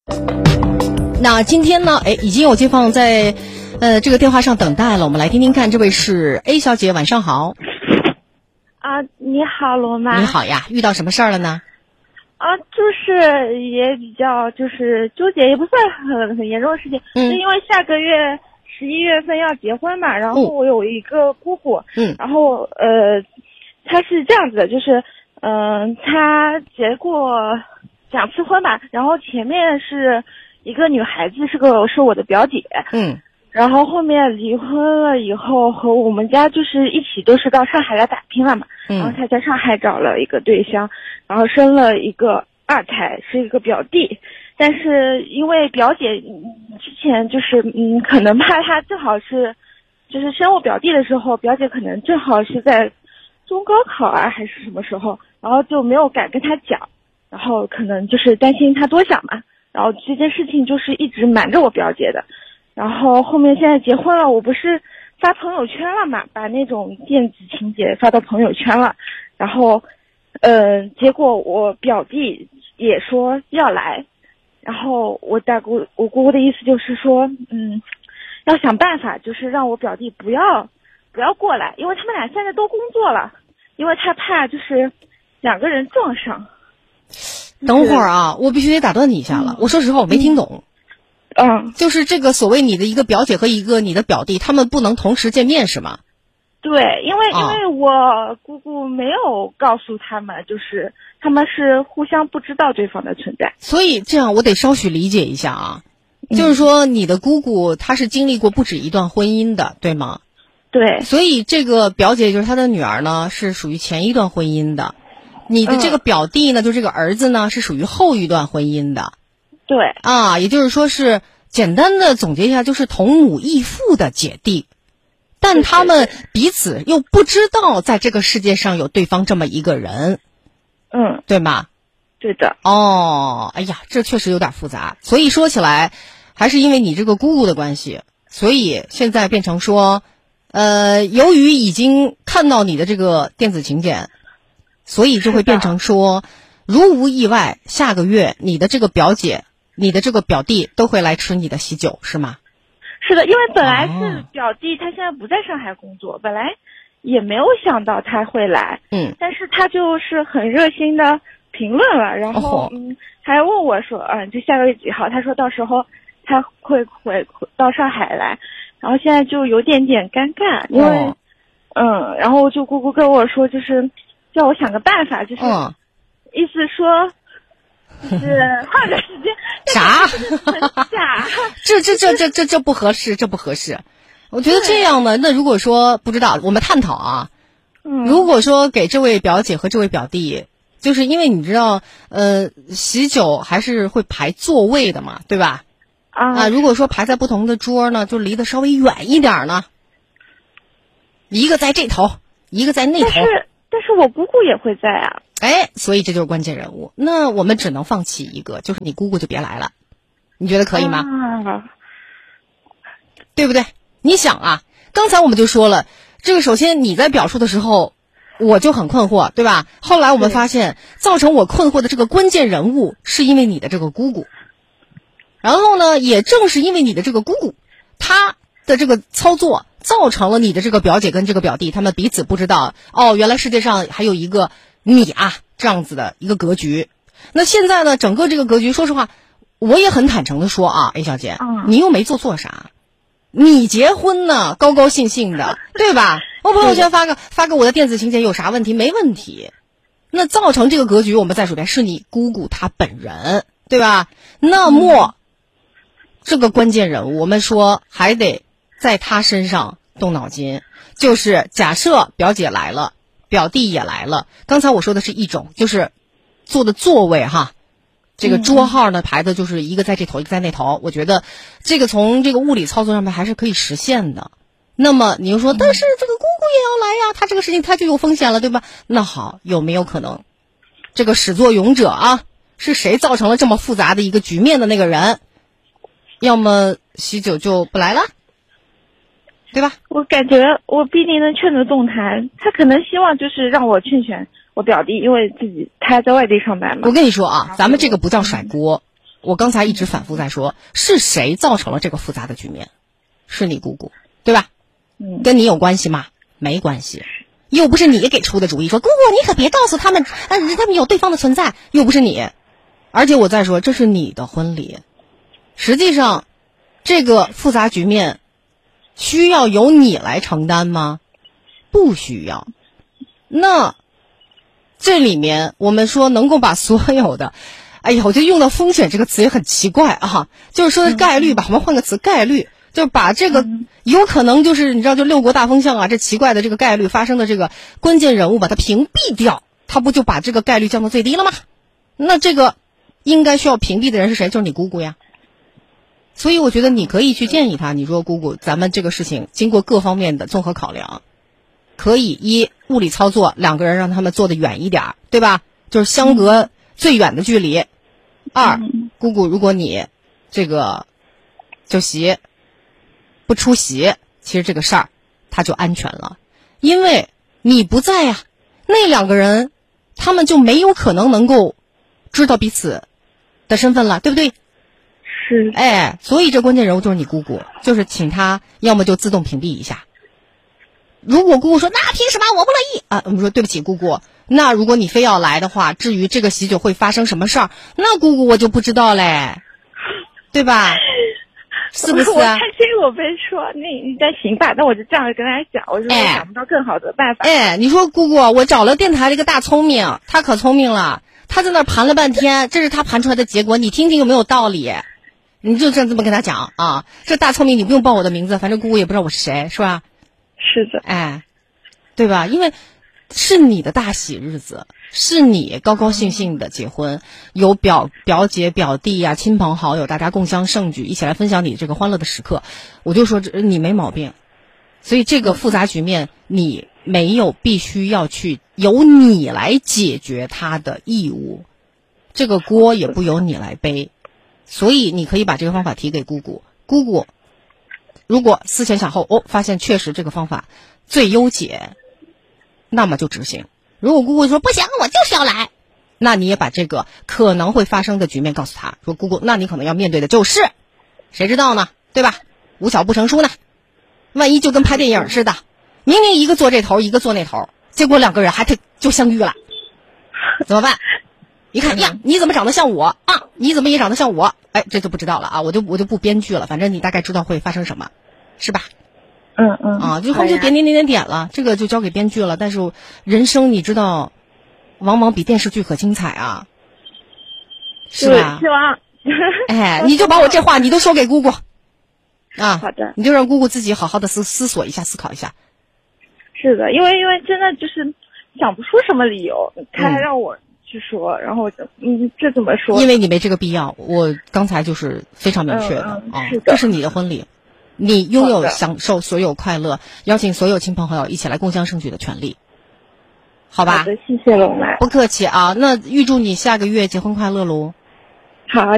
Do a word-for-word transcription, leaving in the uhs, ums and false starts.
那今天呢，哎，已经有街坊在呃这个电话上等待了，我们来听听看，这位是 A 小姐，晚上好。 啊，你好，罗妈。 你好呀，遇到什么事儿了呢？ 啊，就是也比较就是纠结，也不算很很严重的事情， 嗯， 是因为下个月十一月份要结婚嘛，然后我有一个姑姑， 嗯， 然后呃，她是这样子的，就是嗯、呃，她结过两次婚吧，然后前面是一个女孩子，是个是我的表姐， 嗯。 然后后面离婚了以后，和我们家就是一起都是到上海来打拼了嘛。 嗯。 然后他在上海找了一个对象，然后生了一个二胎，是一个表弟。但是因为表姐之前就是嗯，可能怕他正好是，就是生我表弟的时候，表姐可能正好是在中高考啊还是什么时候，然后就没有敢跟他讲，然后可能就是担心他多想嘛，然后这件事情就是一直瞒着我表姐的。然后后面现在结婚了，我不是发朋友圈了嘛，把那种电子请柬发到朋友圈了，然后，呃，结果我表弟也说要来，然后我大姑我姑姑的意思就是说，嗯，要想办法，就是让我表弟不要不要过来，因为他们俩现在都工作了，因为他怕就是两个人撞上。 等会儿啊，我必须得打断你一下了，嗯、我说实话我没听懂。 嗯， 就是这个所谓你的一个表姐和一个你的表弟，他们不能同时见面是吗？ 对，因为、哦、因为我姑姑没有告诉他们，就是他们是互相不知道对方的存在。 所以这样我得稍许理解一下啊， 嗯、 就是说你的姑姑她是经历过不止一段婚姻的，对吗？ 对。 所以这个表姐就是她的女儿呢，是属于前一段婚姻的，你的这个表弟呢，嗯、就这个儿子呢，是属于后一段婚姻的。 对啊，也就是说是简单的总结一下，就是同母异父的姐弟，但他们彼此又不知道在这个世界上有对方这么一个人， 嗯， 对吗？ 对的。 哦，哎呀，这确实有点复杂。所以说起来，还是因为你这个姑姑的关系，所以现在变成说，呃，由于已经看到你的这个电子请柬，所以就会变成说，如无意外，下个月你的这个表姐。你的这个表弟都会来吃你的喜酒是吗？ 是的，因为本来是表弟他现在不在上海工作，哦、本来也没有想到他会来， 嗯， 但是他就是很热心的评论了，然后、哦、嗯，还问我说，嗯，就下个月几号？他说到时候他会会到上海来，然后现在就有点点尴尬，因为、哦、嗯，然后就姑姑跟我说，就是叫我想个办法，就是、 嗯、 意思说。就是换个时间啥？ 假这这这这这这不合适，这不合适。我觉得这样呢，那如果说不知道，我们探讨啊。 嗯。 如果说给这位表姐和这位表弟，就是因为你知道，呃，喜酒还是会排座位的嘛，对吧？ 啊。 啊，如果说排在不同的桌呢，就离得稍微远一点呢。一个在这头，一个在那头。 但是但是我姑姑也会在啊。 哎，所以这就是关键人物。那我们只能放弃一个，就是你姑姑就别来了，你觉得可以吗？ 啊、 对不对？你想啊，刚才我们就说了，这个首先你在表述的时候，我就很困惑，对吧？后来我们发现，造成我困惑的这个关键人物，是因为你的这个姑姑。然后呢，也正是因为你的这个姑姑，她的这个操作，造成了你的这个表姐跟这个表弟，他们彼此不知道，哦，原来世界上还有一个你啊，这样子的一个格局。那现在呢，整个这个格局，说实话，我也很坦诚的说啊 ，A 小姐， 嗯、 你又没做错啥，你结婚呢，高高兴兴的，对吧？我朋友圈发个发个我的电子请柬有啥问题？没问题。那造成这个格局，我们再说一遍，是你姑姑她本人，对吧？那么、嗯、这个关键人物，我们说还得在她身上动脑筋，就是假设表姐来了。表弟也来了，刚才我说的是一种，就是坐的座位哈，这个桌号呢排的就是一个在这头，一个在那头。我觉得这个从这个物理操作上面还是可以实现的。那么你又说，但是这个姑姑也要来呀，他这个事情他就有风险了，对吧？那好，有没有可能这个始作俑者啊，是谁造成了这么复杂的一个局面的那个人？要么喜酒就不来了。对吧？ 我感觉我必定能劝得动他，他可能希望就是让我劝劝我表弟，因为自己他在外地上班嘛。 我跟你说啊，咱们这个不叫甩锅， 我刚才一直反复在说，是谁造成了这个复杂的局面？是你姑姑，对吧？ 嗯， 跟你有关系吗？没关系，又不是你给出的主意，说姑姑你可别告诉他们，呃，他们有对方的存在，又不是你。而且我再说，这是你的婚礼，实际上这个复杂局面需要由你来承担吗？不需要。那这里面我们说能够把所有的，哎呀，我觉得用到风险这个词也很奇怪啊，就是说概率吧，我们换个词，概率，就把这个有可能就是你知道，就六国大风向啊，这奇怪的这个概率发生的这个关键人物把它屏蔽掉，它不就把这个概率降到最低了吗？那这个应该需要屏蔽的人是谁？就是你姑姑呀。所以我觉得你可以去建议他，你说姑姑，咱们这个事情经过各方面的综合考量，可以一物理操作，两个人让他们坐得远一点，对吧？就是相隔最远的距离。二，姑姑，如果你这个就席不出席，其实这个事儿他就安全了，因为你不在呀，那两个人他们就没有可能能够知道彼此的身份了，对不对？ 是。 哎，所以这关键人物就是你姑姑，就是请他要么就自动屏蔽一下。如果姑姑说那凭什么我不乐意啊，我们说对不起姑姑，那如果你非要来的话，至于这个喜酒会发生什么事儿，那姑姑我就不知道嘞，对吧？是不是啊？ 我看清我被说那你再行吧，那我就这样跟他讲，我说我想不到更好的办法。 哎，你说姑姑，我找了电台这个大聪明，他可聪明了，他在那儿盘了半天，这是他盘出来的结果，你听听有没有道理？你就这样这么跟他讲啊，这大聪明你不用报我的名字，反正姑姑也不知道我是谁，是吧？ 是的。 哎，对吧？因为是你的大喜日子，是你高高兴兴的结婚，有表表姐表弟呀、啊、亲朋好友，大家共襄盛举，一起来分享你这个欢乐的时刻。我就说这你没毛病，所以这个复杂局面你没有必须要去由你来解决它的义务，这个锅也不由你来背。所以你可以把这个方法提给姑姑，姑姑如果思前想后，哦，发现确实这个方法最优解，那么就执行。如果姑姑说不行，我就是要来，那你也把这个可能会发生的局面告诉他，说姑姑，那你可能要面对的就是，谁知道呢，对吧？无巧不成书呢，万一就跟拍电影似的，明明一个坐这头，一个坐那头，结果两个人还就就相遇了，怎么办？一看呀，你怎么长得像我啊？你怎么也长得像我？哎，这就不知道了啊！我就我就不编剧了，反正你大概知道会发生什么，是吧？ 嗯嗯。 啊，就后面就点点点点点了，这个就交给编剧了。但是人生你知道，往往比电视剧可精彩啊，是吧？ 希望。 哎，你就把我这话你都说给姑姑啊。 好的。 你就让姑姑自己好好的思思索一下，思考一下。 是的，因为因为真的就是想不出什么理由，他还让我。去说，然后我就嗯，这怎么说？ 因为你没这个必要，我刚才就是非常明确的啊、 嗯嗯，是的， 这是你的婚礼，你拥有享受所有快乐，邀请所有亲朋好友一起来共襄盛举的权利，好吧？ 好的，谢谢龙妈， 不客气啊。那预祝你下个月结婚快乐喽！ 好。